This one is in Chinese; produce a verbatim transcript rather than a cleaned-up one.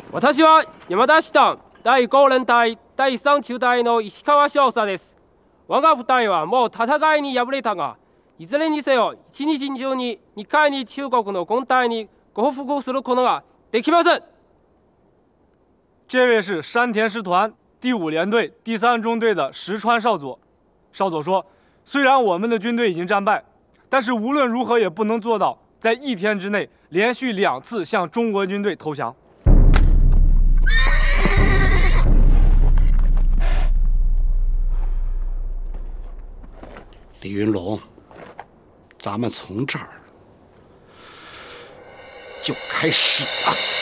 私は山田師団第五連隊第三中隊の石川少佐です。我が部隊はもう戦いに敗れたが、いずれにせよ一日中ににかいに中国の軍隊に降伏することができません。 这位是山田师团第五联队第三中队的石川少佐。少佐说，虽然我们的军队已经战败，但是无论如何也不能做到在一天之内连续两次向中国军队投降。 李云龙，咱们从这儿就开始了。